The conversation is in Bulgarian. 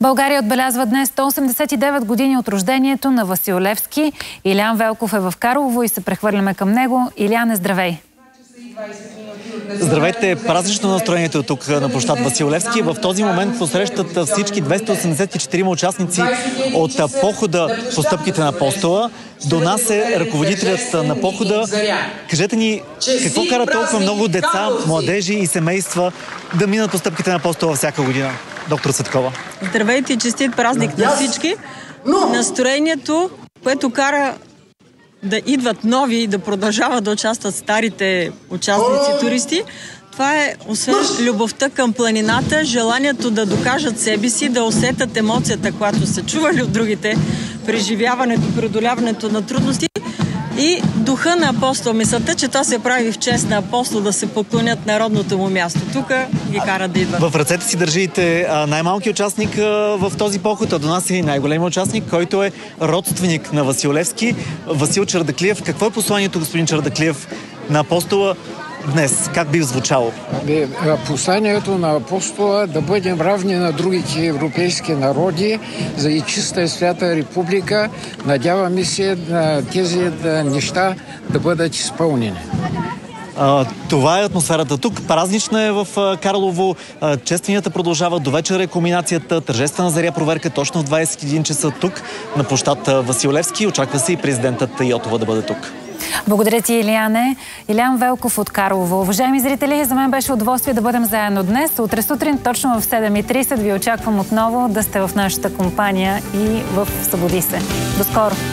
България отбелязва днес 189 години от рождението на Васил Левски. Илиян Велков е в Карлово и се прехвърляме към него. Илияне, здравей! Здравейте! Празнично настроението тук на площад Васил Левски. В този момент посрещат всички 284 участници от похода по стъпките на Апостола. До нас е ръководителят на похода. Кажете ни, какво кара толкова много деца, младежи и семейства да минат по стъпките на Апостола всяка година? Доктор Цветкова. Здравейте и честит празник на всички. Настроението, което кара да идват нови и да продължават да участват старите участници, туристи, това е освен любовта към планината, желанието да докажат себе си, да усетят емоцията, която са чували от другите, преживяването, преодоляването на трудности и духа на Апостол. Мисълта, че това се прави в чест на Апостол, да се поклонят на родното му място. Тук ги кара да идват. В ръцете си държите най-малкият участник в този поход, а до нас е и най-големият участник, който е родственик на Васил Левски, Васил Чардаклиев. Какво е посланието, господин Чардаклиев, на Апостола днес? Как би звучало? Посланието на Апостола е да бъдем равни на другите европейски народи за и чиста и свята република. Надяваме се на тези неща да бъдат изпълнени. Това е атмосферата тук. Празнична е в Карлово. Честванията продължават. До вечера е кулминацията. Тържествена заря проверка точно в 21 часа тук на площад Васил Левски. Очаква се и президентът Йотова да бъде тук. Благодаря ти, Илияне. Илиян Велков от Карлово. Уважаеми зрители, за мен беше удоволствие да бъдем заедно днес. Утре сутрин, точно в 7:30 ви очаквам отново да сте в нашата компания и в Събуди се. До скоро!